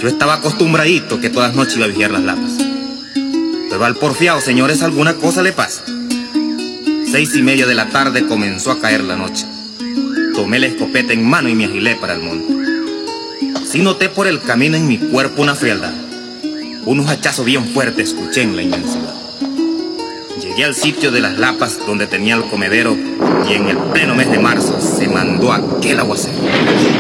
Yo estaba acostumbradito que todas las noches iba a vigilar las lapas. Pero al porfiado, señores, alguna cosa le pasa. 6:30 de la tarde comenzó a caer la noche. Tomé la escopeta en mano y me agilé para el monte. Sí noté por el camino en mi cuerpo una frialdad. Unos hachazos bien fuertes escuché en la inmensidad. Llegué al sitio de las lapas donde tenía el comedero y en el pleno mes de marzo se mandó aquel aguacero.